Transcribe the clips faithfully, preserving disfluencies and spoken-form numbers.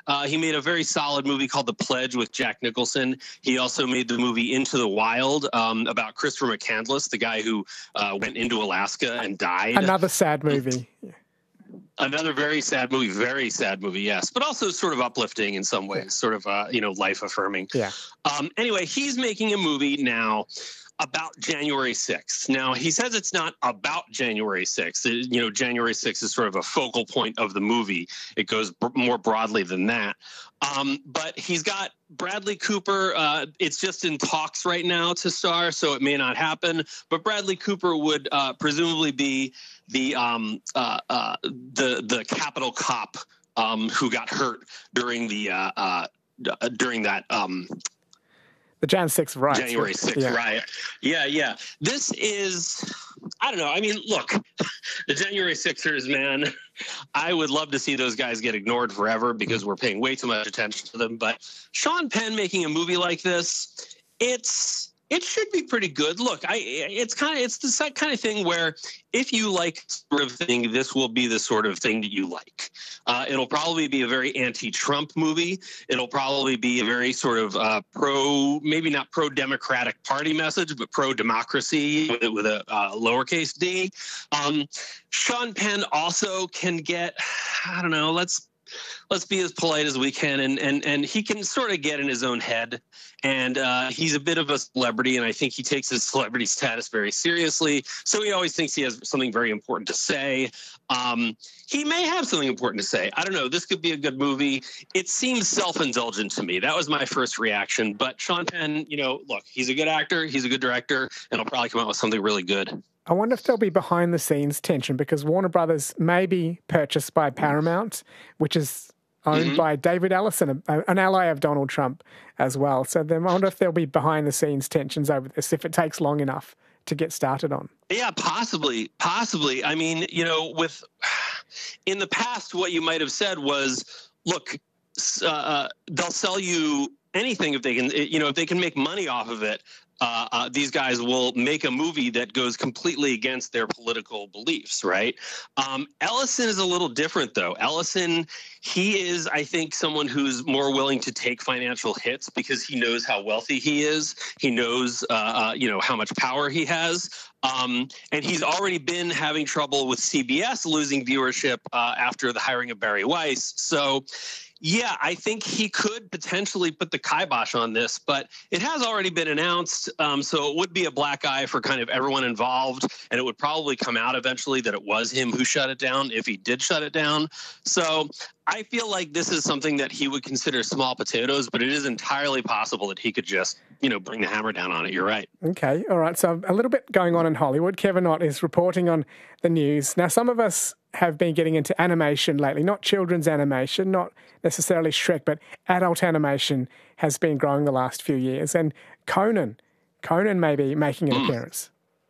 Uh, he made a very solid movie called The Pledge with Jack Nicholson. He also made the movie Into the Wild um, about Christopher McCandless, the guy who uh, went into Alaska and died. Another sad movie. Another very sad movie, very sad movie, yes, but also sort of uplifting in some ways, sort of, uh, you know, life affirming. Yeah. Um, anyway, he's making a movie now about January sixth. Now, he says it's not about January sixth. It, you know, January sixth is sort of a focal point of the movie. It goes b- more broadly than that. Um, but he's got Bradley Cooper. Uh, it's just in talks right now to star, so it may not happen. But Bradley Cooper would uh, presumably be the um, uh, uh, the the Capitol cop um, who got hurt during the uh, uh, during that. Um, The Jan sixth riot. January sixth yeah. riot. Yeah, yeah. This is, I don't know. I mean, look, the January sixers, man, I would love to see those guys get ignored forever because we're paying way too much attention to them. But Sean Penn making a movie like this, it's, it should be pretty good. Look, I it's kind of it's the kind of thing where if you like sort of thing, this will be the sort of thing that you like. Uh, it'll probably be a very anti-Trump movie. It'll probably be a very sort of uh, pro, maybe not pro-democratic party message, but pro-democracy with, with a uh, lowercase d. Um, Sean Penn also can get, I don't know, let's let's be as polite as we can. And, and, and he can sort of get in his own head. And uh, he's a bit of a celebrity, and I think he takes his celebrity status very seriously. So he always thinks he has something very important to say. Um, he may have something important to say. I don't know. This could be a good movie. It seems self-indulgent to me. That was my first reaction. But Sean Penn, you know, look, he's a good actor. He's a good director, and he'll probably come out with something really good. I wonder if there'll be behind-the-scenes tension because Warner Brothers may be purchased by Paramount, which is owned mm-hmm. by David Ellison, an ally of Donald Trump as well. So I wonder if there'll be behind-the-scenes tensions over this, if it takes long enough to get started on. Yeah, possibly, possibly. I mean, you know, with in the past, what you might have said was, look, uh, they'll sell you anything if they can, you know, if they can make money off of it. Uh, uh, these guys will make a movie that goes completely against their political beliefs, right? Um, Ellison is a little different, though. Ellison, he is, I think, someone who's more willing to take financial hits because he knows how wealthy he is. He knows, uh, uh, you know, how much power he has. Um, and he's already been having trouble with C B S losing viewership uh, after the hiring of Barry Weiss. So, yeah, I think he could potentially put the kibosh on this, but it has already been announced. Um, so it would be a black eye for kind of everyone involved. And it would probably come out eventually that it was him who shut it down if he did shut it down. So I feel like this is something that he would consider small potatoes, but it is entirely possible that he could just, you know, bring the hammer down on it. You're right. Okay. All right. So a little bit going on in Hollywood. Kevin Ott is reporting on the news. Now, some of us have been getting into animation lately, not children's animation, not necessarily Shrek, but adult animation has been growing the last few years. And Conan, Conan may be making an mm. appearance.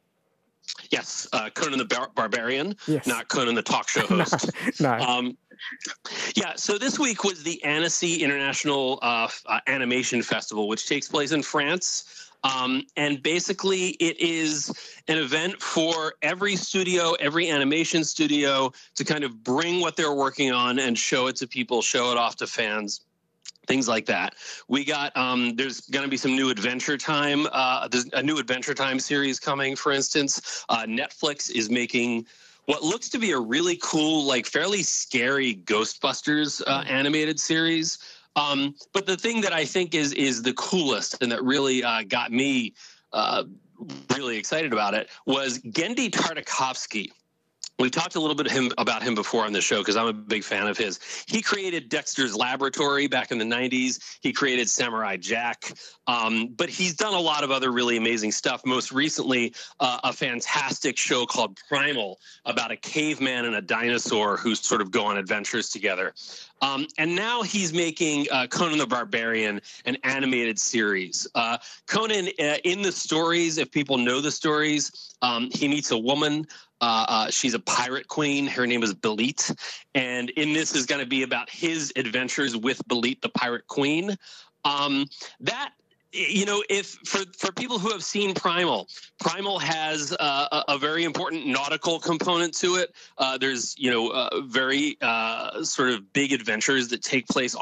Yes, uh, Conan the Bar- Barbarian, yes. not Conan the talk show host. no. no. Um, yeah, so this week was the Annecy International uh, uh, Animation Festival, which takes place in France. Um, and basically, it is an event for every studio, every animation studio to kind of bring what they're working on and show it to people, show it off to fans. Things like that. We got, um, there's going to be some new Adventure Time. Uh, there's a new Adventure Time series coming, for instance. Uh, Netflix is making what looks to be a really cool, like fairly scary Ghostbusters uh, animated series. Um, but the thing that I think is is the coolest and that really uh, got me uh, really excited about it was Genndy Tartakovsky. We've talked a little bit of him, about him before on the show because I'm a big fan of his. He created Dexter's Laboratory back in the nineties. He created Samurai Jack. Um, but he's done a lot of other really amazing stuff. Most recently, uh, a fantastic show called Primal about a caveman and a dinosaur who sort of go on adventures together. Um, and now he's making uh, Conan the Barbarian, an animated series. Uh, Conan, uh, in the stories, if people know the stories, um, he meets a woman. Uh, uh, she's a pirate queen. Her name is Belit. And in this is going to be about his adventures with Belit, the pirate queen. Um, that, you know, if for, for people who have seen Primal, Primal has uh, a, a very important nautical component to it. Uh, there's, you know, uh, very uh, sort of big adventures that take place